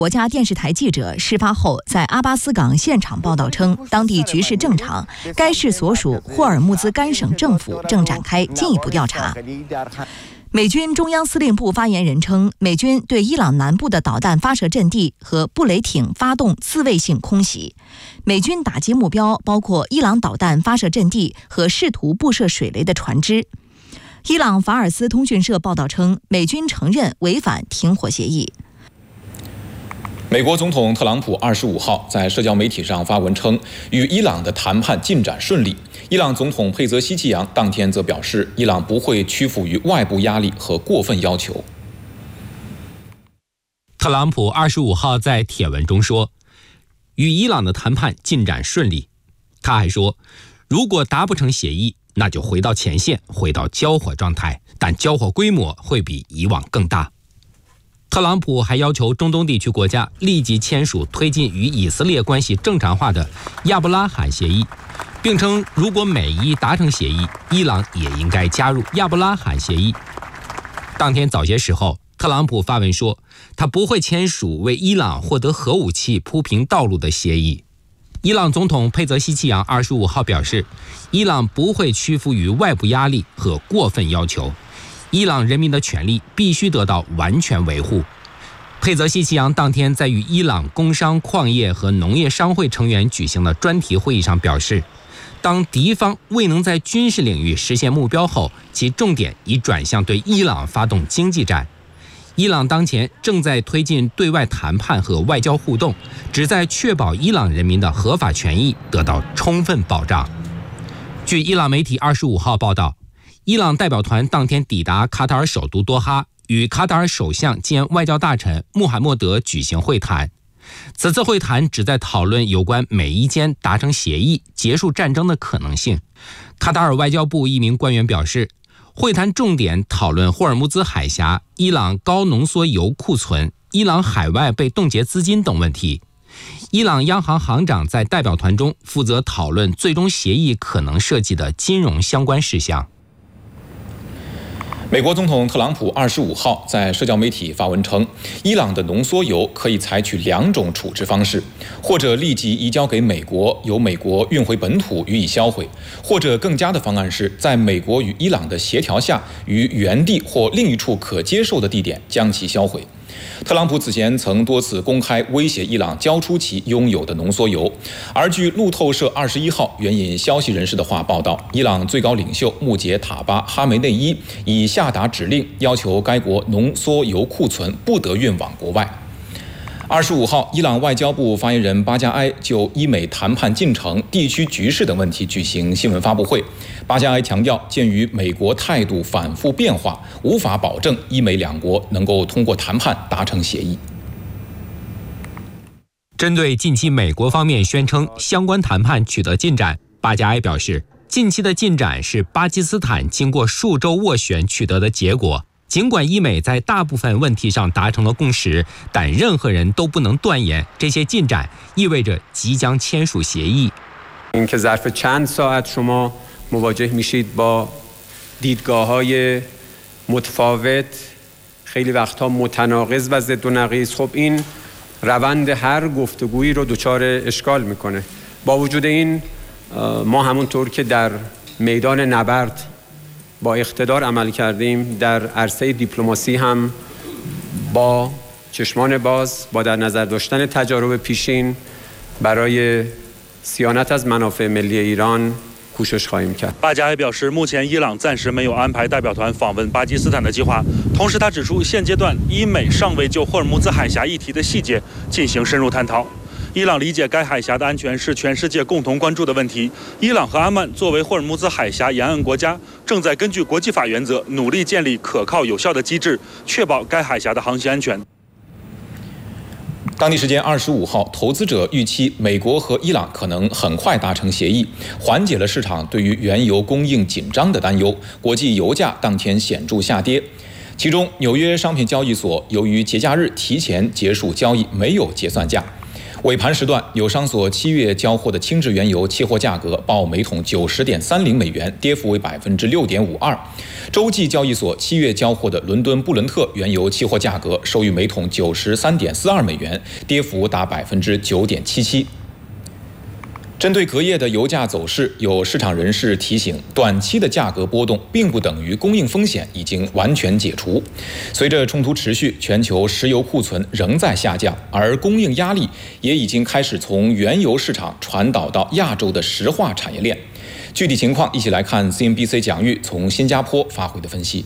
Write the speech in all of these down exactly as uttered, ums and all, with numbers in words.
国家电视台记者事发后在阿巴斯港现场报道称，当地局势正常，该市所属霍尔木兹干省政府正展开进一步调查。美军中央司令部发言人称，美军对伊朗南部的导弹发射阵地和布雷艇发动自卫性空袭，美军打击目标包括伊朗导弹发射阵地和试图布设水雷的船只。伊朗法尔斯通讯社报道称，美军承认违反停火协议。 美国总统特朗普二十五号在社交媒体上发文称，与伊朗的谈判进展顺利。伊朗总统佩泽西奇扬当天则表示，伊朗不会屈服于外部压力和过分要求。 特朗普二十五号在帖文中说，与伊朗的谈判进展顺利。他还说，如果达不成协议，那就回到前线，回到交火状态，但交火规模会比以往更大。特朗普还要求中东地区国家立即签署推进与以色列关系正常化的亚伯拉罕协议，并称如果美伊达成协议，伊朗也应该加入亚伯拉罕协议。当天早些时候，特朗普发文说，他不会签署为伊朗获得核武器铺平道路的协议。伊朗总统佩泽西奇扬二十五号表示，伊朗不会屈服于外部压力和过分要求，伊朗人民的权利必须得到完全维护。佩泽西奇扬当天在与伊朗工商、矿业和农业商会成员举行的专题会议上表示，当敌方未能在军事领域实现目标后，其重点已转向对伊朗发动经济战。伊朗当前正在推进对外谈判和外交互动，旨在确保伊朗人民的合法权益得到充分保障。据伊朗媒体二十五号报道，伊朗代表团当天抵达卡塔尔首都多哈，与卡塔尔首相兼外交大臣穆罕默德举行会谈。此次会谈旨在讨论有关美伊间达成协议、结束战争的可能性。卡塔尔外交部一名官员表示，会谈重点讨论霍尔木兹海峡、伊朗高浓缩铀库存、伊朗海外被冻结资金等问题。伊朗央行行长在代表团中负责讨论最终协议可能涉及的金融相关事项。 美国总统特朗普二十五号在社交媒体发文称，伊朗的浓缩铀可以采取两种处置方式，或者立即移交给美国，由美国运回本土予以销毁，或者更佳的方案是在美国与伊朗的协调下，于原地或另一处可接受的地点将其销毁。特朗普此前曾多次公开威胁伊朗交出其拥有的浓缩铀，而据路透社二十一号援引消息人士的话报道，伊朗最高领袖穆杰塔巴·哈梅内伊已下达指令，要求该国浓缩铀库存不得运往国外。二十五号，伊朗外交部发言人巴加埃就伊美谈判进程、地区局势等问题举行新闻发布会。巴加埃强调，鉴于美国态度反复变化，无法保证伊美两国能够通过谈判达成协议。 针对近期美国方面宣称相关谈判取得进展，巴加埃表示，近期的进展是巴基斯坦经过数周斡旋取得的结果。尽管伊美在大部分问题上达成了共识，但任何人都不能断言这些进展意味着即将签署协议。 اینکه ظرف چند ساعت شما مواجه میشید با دیدگاه‌های متفاوت، خیلی وقتها متناقض و ضد و نقیض، خب این روند هر گفتگویی رو دچار اشکال میکنه. با وجود این ما همونطور که در میدان نبرد با اقتدار عمل کردیم، در عرصه دیپلماسی هم با چشمان باز، با در نظر داشتن تجارب پیشین برای صیانت از منافع ملی ایران کوشش خواهیم کرد。 巴加埃表示，目前伊朗暂时没有安排代表团访问巴基斯坦的计划。同时，他指出，现阶段伊美尚未就霍尔木兹海峡议题的细节进行深入探讨。伊朗理解该海峡的安全是全世界共同关注的问题。伊朗和阿曼作为霍尔木兹海峡沿岸国家，正在根据国际法原则，努力建立可靠有效的机制，确保该海峡的航行安全。 当地时间二十五号，投资者预期美国和伊朗可能很快达成协议，缓解了市场对于原油供应紧张的担忧。国际油价当天显著下跌，其中纽约商品交易所由于节假日提前结束交易，没有结算价。 尾盘时段，友商所七月交货的轻质原油期货价格报每桶九十点三零美元，跌幅为百分之六点五二。洲际交易所七月交货的伦敦布伦特原油期货价格收于每桶九十三点四二美元，跌幅达百分之九点七七。针对隔夜的油价走势，有市场人士提醒，短期的价格波动并不等于供应风险已经完全解除。随着冲突持续，全球石油库存仍在下降，而供应压力也已经开始从原油市场传导到亚洲的石化产业链。具体情况，一起来看 C N B C 蒋玉从新加坡发回的分析。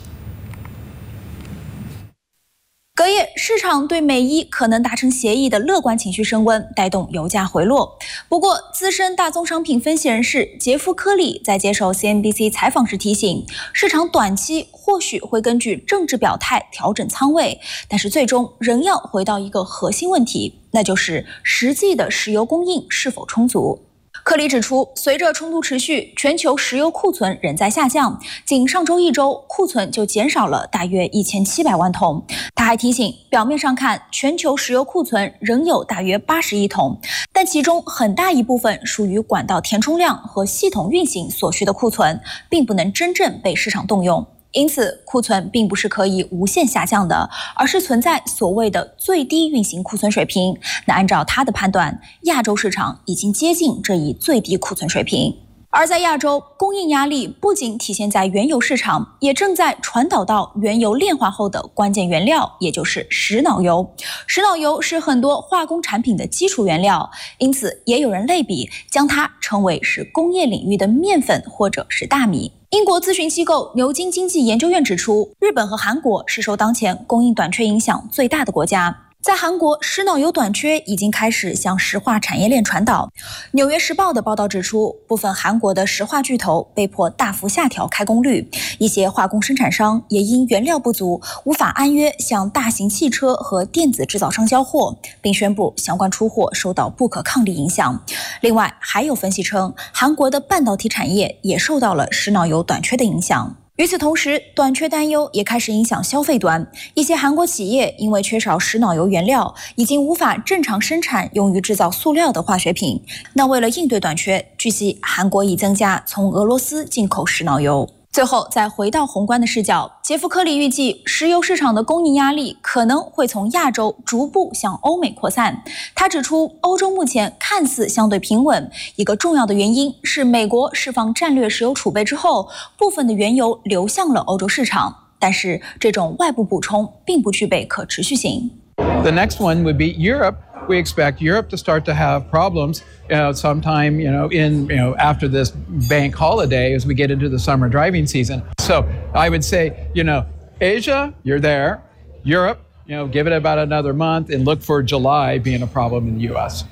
隔夜，市场对美伊可能达成协议的乐观情绪升温，带动油价回落。不过，资深大宗商品分析人士杰夫·科里在接受 C N B C 采访时提醒，市场短期或许会根据政治表态调整仓位，但是最终仍要回到一个核心问题，那就是实际的石油供应是否充足。科里指出，随着冲突持续，全球石油库存仍在下降，仅上周一周库存就减少了大约一千七百万桶。他还提醒，表面上看，全球石油库存仍有大约八十亿桶，但其中很大一部分属于管道填充量和系统运行所需的库存，并不能真正被市场动用。因此，库存并不是可以无限下降的，而是存在所谓的最低运行库存水平。那按照他的判断，亚洲市场已经接近这一最低库存水平。而在亚洲，供应压力不仅体现在原油市场，也正在传导到原油炼化后的关键原料，也就是石脑油。石脑油是很多化工产品的基础原料，因此也有人类比，将它称为是工业领域的面粉或者是大米。英国咨询机构牛津经济研究院指出，日本和韩国是受当前供应短缺影响最大的国家。在韩国，石脑油短缺已经开始向石化产业链传导。纽约时报的报道指出，部分韩国的石化巨头被迫大幅下调开工率，一些化工生产商也因原料不足，无法按约向大型汽车和电子制造商交货，并宣布相关出货受到不可抗力影响。另外，还有分析称，韩国的半导体产业也受到了石脑油短缺的影响。与此同时，短缺担忧也开始影响消费端。一些韩国企业因为缺少石脑油原料，已经无法正常生产用于制造塑料的化学品。那为了应对短缺，据悉韩国已增加从俄罗斯进口石脑油。最后，再回到宏观的视角，杰夫·科里预计，石油市场的供应压力可能会从亚洲逐步向欧美扩散。他指出，欧洲目前看似相对平稳，一个重要的原因是美国释放战略石油储备之后，部分的原油流向了欧洲市场，但是这种外部补充并不具备可持续性。 The next one would be Europe. We expect Europe to start to have problems, you know, sometime, you know, in, you know, after this bank holiday as we get into the summer driving season. So I would say, you know, Asia, you're there. Europe, you know, give it about another month and look for July being a problem in the U S.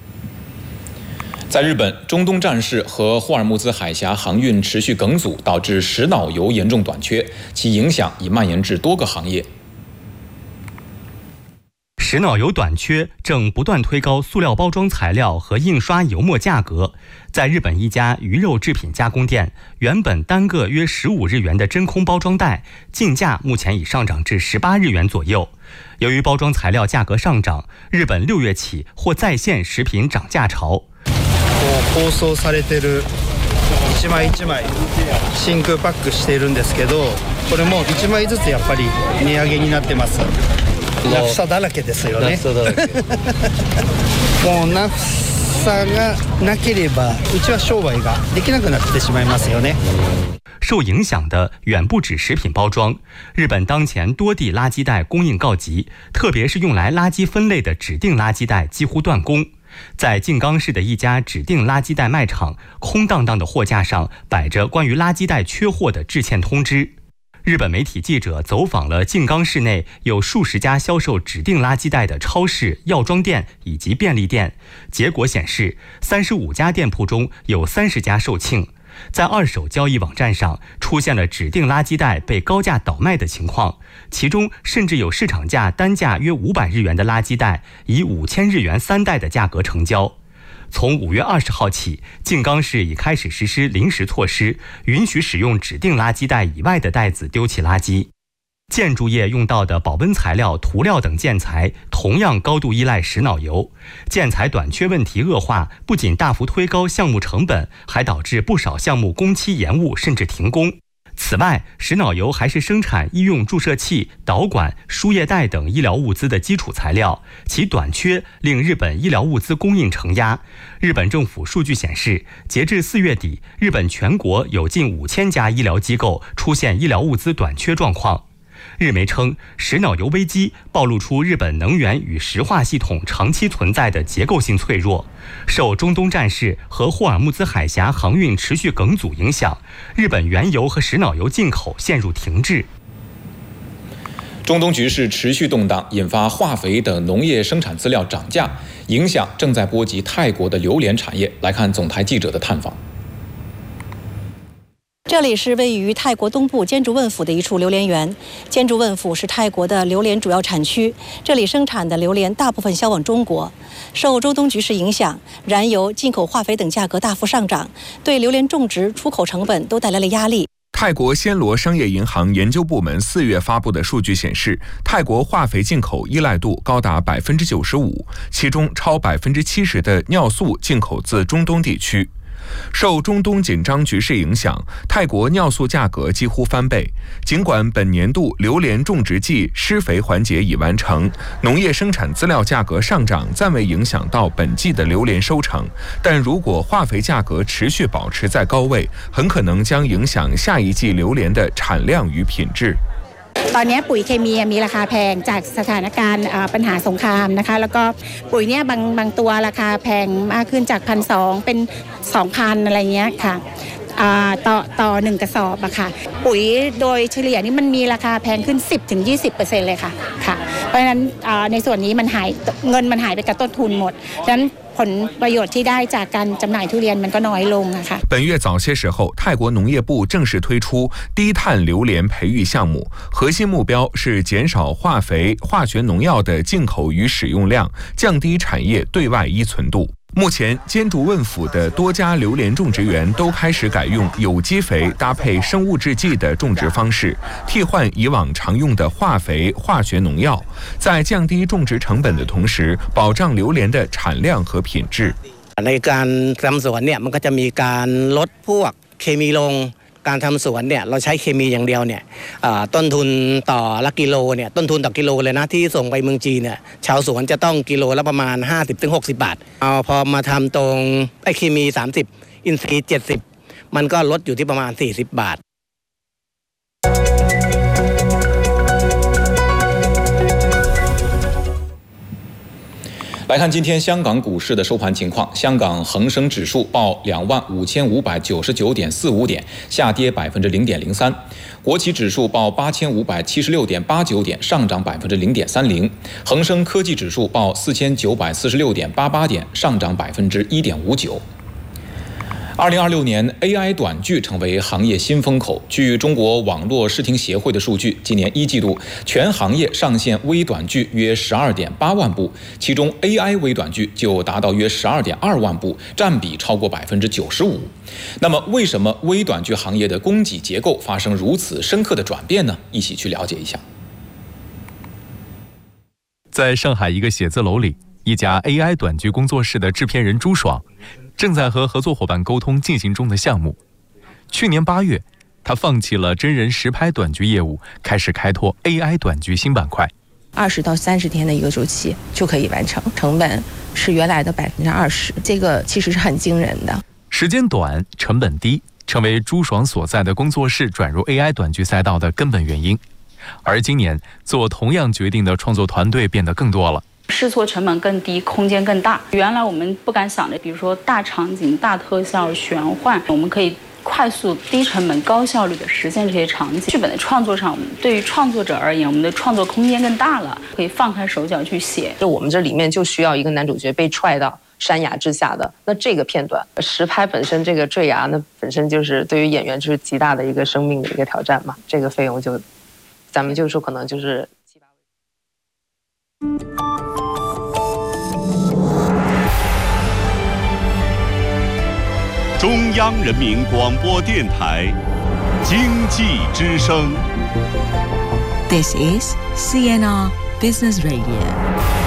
在日本，中东战事和霍尔木兹海峡航运持续梗阻，导致石脑油严重短缺，其影响已蔓延至多个行业。 石脑油短缺正不断推高塑料包装材料和印刷油墨价格。在日本一家鱼肉制品加工店，原本单个约十五日元的真空包装袋，进价目前已上涨至十八日元左右。由于包装材料价格上涨，日本六月起或再现食品涨价潮。 包装されてる一枚一枚真空パックしているんですけど、これも一枚ずつやっぱり値上げになってます。ナフサだらけですよね。もうナフサがなければうちは商売ができなくなってしまいますよね。 受影响的远不止食品包装，日本当前多地垃圾袋供应告急，特别是用来垃圾分类的指定垃圾袋几乎断供。在静冈市的一家指定垃圾袋卖场，空荡荡的货架上摆着关于垃圾袋缺货的致歉通知。日本媒体记者走访了静冈市内有数十家销售指定垃圾袋的超市、药妆店以及便利店，结果显示，三十五家店铺中有三十家售罄。在二手交易网站上出现了指定垃圾袋被高价倒卖的情况，其中甚至有市场价单价约五百日元的垃圾袋以五千日元三袋的价格成交。从五月二十号起，静冈市已开始实施临时措施，允许使用指定垃圾袋以外的袋子丢弃垃圾。 建筑业用到的保温材料、涂料等建材同样高度依赖石脑油，建材短缺问题恶化，不仅大幅推高项目成本，还导致不少项目工期延误甚至停工。此外，石脑油还是生产医用注射器、导管、输液带等医疗物资的基础材料，其短缺令日本医疗物资供应承压。日本政府数据显示，截至四月底，日本全国有近五千家医疗机构出现医疗物资短缺状况。日媒称，石脑油危机暴露出日本能源与石化系统长期存在的结构性脆弱。受中东战事和霍尔木兹海峡航运持续梗阻影响，日本原油和石脑油进口陷入停滞。 中东局势持续动荡，引发化肥等农业生产资料涨价，影响正在波及泰国的榴莲产业。来看总台记者的探访。 这里是位于泰国东部坚竹汶府的一处榴莲园。坚竹汶府是泰国的榴莲主要产区，这里生产的榴莲大部分销往中国。受中东局势影响，燃油、进口化肥等价格大幅上涨，对榴莲种植、出口成本都带来了压力。 泰国暹罗商业银行研究部门四月发布的数据显示，泰国化肥进口依赖度高达百分之九十五，其中超百分之七十的尿素进口自中东地区。受中东紧张局势影响，泰国尿素价格几乎翻倍。尽管本年度榴莲种植季施肥环节已完成，农业生产资料价格上涨暂未影响到本季的榴莲收成，但如果化肥价格持续保持在高位，很可能将影响下一季榴莲的产量与品质。 ตอนนี้ปุ๋ยเคมีมีราคาแพงจากสถานการณ์ปัญหาสงครามนะคะแล้วก็ปุ๋ยเนี่ยบางบางตัวราคาแพงมากขึ้นจากพันสองเป็นสองพันอะไรเงี้ยค่ะต่อต่อหนึ่งกระสอบอะค่ะปุ๋ยโดยเฉลี่ยนี่มันมีราคาแพงขึ้น สิบถึงยี่สิบเปอร์เซ็นต์ เลยค่ะค่ะเพราะฉะนั้นในส่วนนี้มันหายเงินมันหายไปกับต้นทุนหมดดังนั้นผลประโยชน์ที่ได้จากการจำหน่ายทุเรียนมันก็น้อยลงอะค่ะ本月早些时候，泰国农业部正式推出低碳榴莲培育项目，核心目标是减少化肥、化学农药的进口与使用量，降低产业对外依存度。目前，坚竹汶府的多家榴莲种植园都开始改用有机肥搭配生物制剂的种植方式，替换以往常用的化肥、化学农药，在降低种植成本的同时，保障榴莲的产量和品质。 ในการทำสวนเนี่ยมันก็จะมีการลดพวกเคมีลงการทำสวนเนี่ยเราใช้เคมีอย่างเดียวเนี่ยต้นทุนต่อละกิโลเนี่ยต้นทุนต่อกิโลเลยนะที่ส่งไปเมืองจีนเนี่ยชาวสวนจะต้องกิโลละประมาณ ห้าสิบถึงหกสิบ บาทเอาพอมาทำตรงไอ้เคมีสามสิบอินทรีย์เจ็ดสิบมันก็ลดอยู่ที่ประมาณสี่สิบบาท来看今天香港股市的收盘情况，香港恒生指数报两万五千五百九十九点四五点，下跌百分之零点零三；国企指数报八千五百七十六点八九点，上涨百分之零点三零；恒生科技指数报四千九百四十六点八八点，上涨百分之一点五九。二零二六年 A I 短剧成为行业新风口。据中国网络视听协会的数据，今年一季度全行业上线微短剧约十二点八万部，其中 A I 微短剧就达到约十二点二万部，占比超过百分之九十五。那么，为什么微短剧行业的供给结构发生如此深刻的转变呢？一起去了解一下。 在上海一个写字楼里，一家 A I 短剧工作室的制片人朱爽正在和合作伙伴沟通进行中的项目。去年八月，他放弃了真人实拍短剧业务，开始开拓 A I 短剧新板块。 二十到三十天的一个周期就可以完成，成本是原来的百分之二十，这个其实是很惊人的。 时间短，成本低，成为朱爽所在的工作室转入 A I 短剧赛道的根本原因。而今年做同样决定的创作团队变得更多了。 试错成本更低，空间更大。原来我们不敢想的，比如说大场景、大特效、玄幻，我们可以快速、低成本、高效率的实现这些场景。剧本的创作上，对于创作者而言，我们的创作空间更大了，可以放开手脚去写。 就我们这里面就需要一个男主角被踹到山崖之下的，那这个片段实拍本身这个坠崖，那本身就是对于演员就是极大的一个生命的一个挑战嘛。这个费用就，咱们就说可能就是七八位。 中央人民广播电台经济之声。 This is C N R Business Radio.